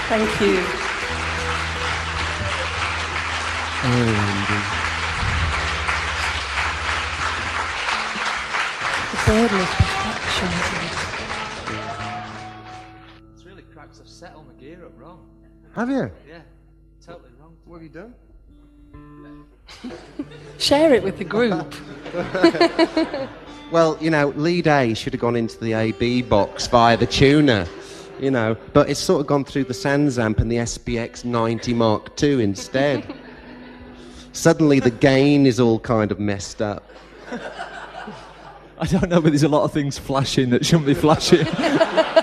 Thank you. The burden of perfection, isn't it? It's really cracked. I've set all my gear up wrong. Have you? Yeah, totally wrong. What have you done? Share it with the group. Well, lead A should have gone into the AB box via the tuner, but it's sort of gone through the Sansamp and the SPX 90 Mark II instead. Suddenly the gain is all kind of messed up. I don't know, but there's a lot of things flashing that shouldn't be flashing.